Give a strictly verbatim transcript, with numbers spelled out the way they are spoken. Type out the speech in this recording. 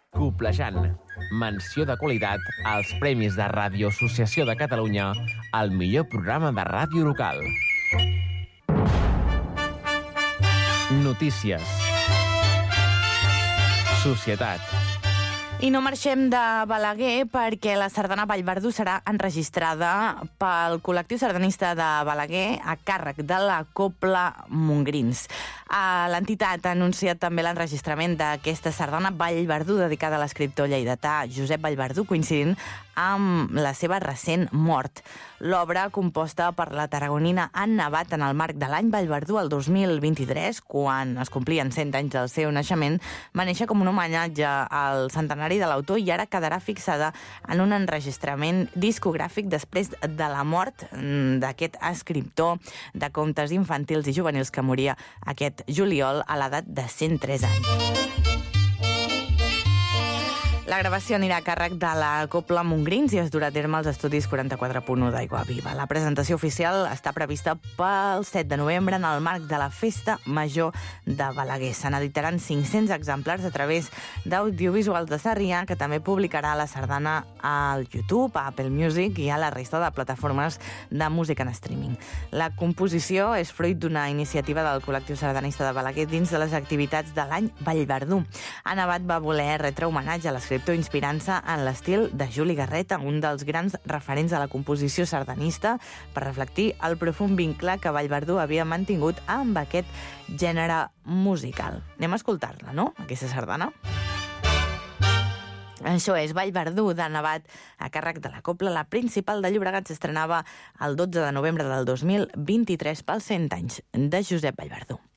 Coplejant, menció de qualitat als Premis de Ràdio Associació de Catalunya al millor programa de ràdio local. Notícies. Societat. I no marxem de Balaguer perquè la sardana Vallverdú serà enregistrada pel col·lectiu sardanista de Balaguer a càrrec de la Cobla Montgrins. L'entitat ha anunciat també l'enregistrament d'aquesta sardana Vallverdú dedicada a l'escriptor lleidatà Josep Vallverdú, coincidint amb la seva recent mort. L'obra, composta per la tarragonina Anna Abad en el marc de l'any Vallverdú el dos mil vint-i-tres, quan es complien cent anys del seu naixement, va néixer com un homenatge al centenari de l'autor i ara quedarà fixada en un enregistrament discogràfic després de la mort d'aquest escriptor de contes infantils i juvenils que moria aquest juliol a l'edat de cent tres anys. La gravació anirà a càrrec de la Cobla Montgrins i es durà a terme als estudis quaranta-quatre punt u d'Aigua Viva. La presentació oficial està prevista pel set de novembre en el marc de la Festa Major de Balaguer. Se n'editaran cinc-cents exemplars a través d'Audiovisuals de Sarrià, que també publicarà la sardana al YouTube, a Apple Music i a la resta de plataformes de música en streaming. La composició és fruit d'una iniciativa del col·lectiu sardanista de Balaguer dins de les activitats de l'any Vallverdú. Anna Abad va voler retre homenatge a l'escriptor inspirant-se en l'estil de Juli Garreta, un dels grans referents de la composició sardanista, per reflectir el profund vincle que Vallverdú havia mantingut amb aquest gènere musical. Anem a escoltar-la, no?, aquesta sardana. Això és Vallverdú d'Anna Abad a càrrec de la Cobla. La Principal de Llobregat s'estrenava el dotze de novembre del dos mil vint-i-tres pels cent anys de Josep Vallverdú.